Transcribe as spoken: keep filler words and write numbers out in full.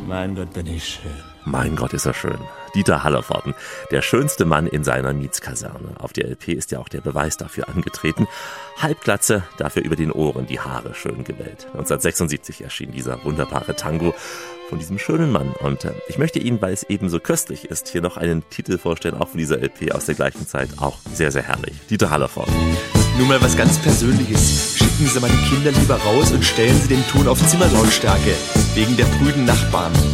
Mein Gott, bin ich schön. Mein Gott, ist er schön. Dieter Hallervorden, der schönste Mann in seiner Mietskaserne. Auf der L P ist ja auch der Beweis dafür angetreten. Halbglatze, dafür über den Ohren die Haare schön gewellt. neunzehnhundertsechsundsiebzig erschien dieser wunderbare Tango von diesem schönen Mann. Und äh, ich möchte Ihnen, weil es eben so köstlich ist, hier noch einen Titel vorstellen, auch von dieser L P aus der gleichen Zeit. Auch sehr, sehr herrlich. Dieter Hallervorden. Nur mal was ganz Persönliches. Schicken Sie meine Kinder lieber raus und stellen Sie den Ton auf Zimmerlautstärke. Wegen der prüden Nachbarn.